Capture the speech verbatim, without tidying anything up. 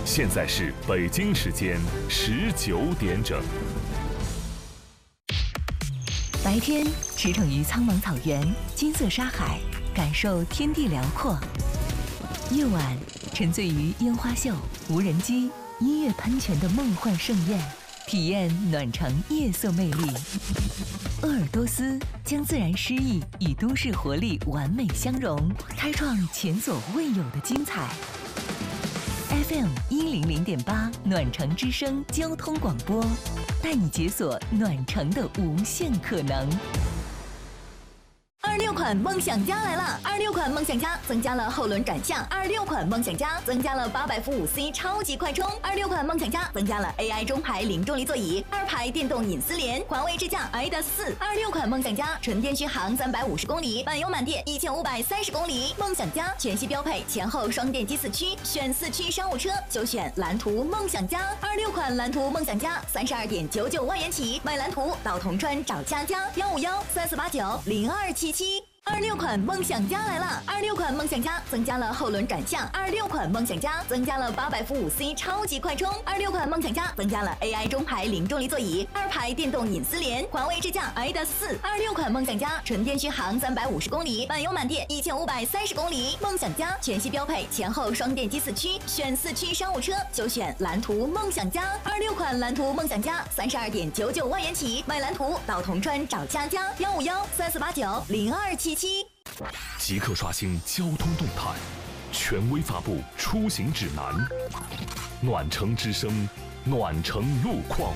现在是北京时间十九点整。 白天驰骋于苍茫草原、金色沙海，感受天地辽阔；夜晚沉醉于烟花秀、无人机、音乐喷泉的梦幻盛宴，体验暖城夜色魅力。鄂尔多斯将自然诗意与都市活力完美相融，开创前所未有的精彩。F M 一零零点八暖城之声交通广播，带你解锁暖城的无限可能。二六款梦想家来了！二六款梦想家增加了后轮转向，二六款梦想家增加了八百伏五 C 超级快充，二六款梦想家增加了 A I 中排零重力座椅，二排电动隐私联，环卫智驾 I D A 四。二六款梦想家纯电续航三百五十公里，满油满电一千五百三十公里。梦想家全系标配前后双电机四驱，选四驱商务车就选蓝图梦想家。二六款蓝图梦想家三十二点九九万元起，买蓝图到铜川找佳佳，幺五幺三四八九零二七七。二六款梦想家来了！二六款梦想家增加了后轮转向，二六款梦想家增加了八百伏五 C 超级快充，二六款梦想家增加了 A I 中排零重力座椅，二排电动隐私联，环卫智驾 I D A 四。二六款梦想家纯电续航三百五十公里，满油满电一千五百三十公里。梦想家全系标配前后双电机四驱，选四驱商务车就选蓝图梦想家。二六款蓝图梦想家三十二点九九万元起，买蓝图到铜川找佳佳，幺五幺三四八九零二七七。 即刻刷新交通动态，权威发布出行指南。暖城之声，暖城路况。